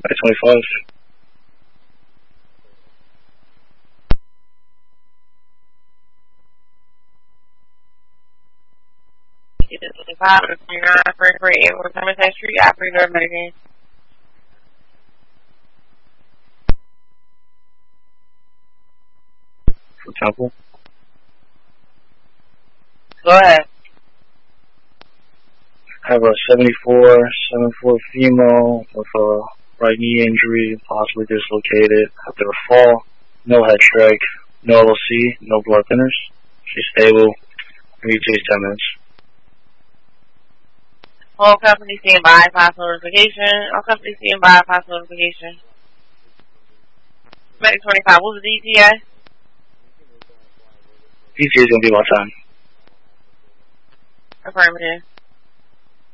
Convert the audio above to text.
25. Street, operator, American. For Temple. Go ahead. I have a 74 female with a right knee injury, possibly dislocated after a fall. No head strike, no LOC, no blood thinners. She's stable. Maybe takes 10 minutes. All companies stand by, pass notification. All companies stand by, pass notification. Medic 25, what's the DTA? DTA is going to be about 10. Affirmative.